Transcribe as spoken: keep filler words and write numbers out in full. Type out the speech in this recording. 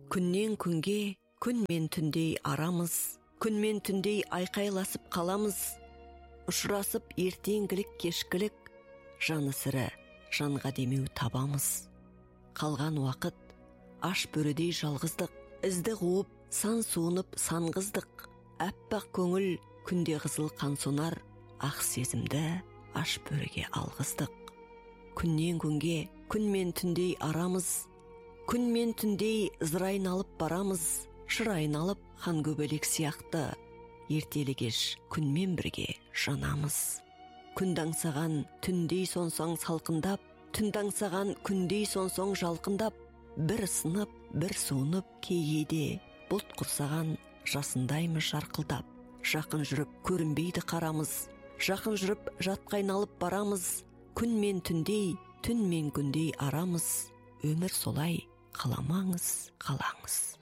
Күннен күнге, күн мен түндей арамыз, күн мен түндей айқайласып қаламыз. Ұшырасып ертеңгілік кешкілік, жаны сірі, жанға демеу табамыз. Қалған уақыт, аш бөрідей жалғыздық, ізді қуып, сан суынып санғыздық. Әппақ көңіл, күнде қызыл қансонар, ақ сезімді аш бөріге алғыздық. Күннен күнге, күн мен түндей арамыз, күн мен түндей зыр айналып барамыз. Шыр айналып хан көбелек сияқты, ертелі кеш күнмен бірге жанамыз. Күнді аңсаған түндей сонсоң салқындап, түнді аңсаған күндей сонсоң жалқындап, бір сынып, бір суынып кейде, бұлт құрсаған жасындаймыз жарқылдап. Жақын жүріп көрінбейді қарамыз, жақын жүріп жатқа айналып барамыз. Күн мен түндей, түн мен күндей арамыз, өмір солай, қаламаңыз, қалаңыз.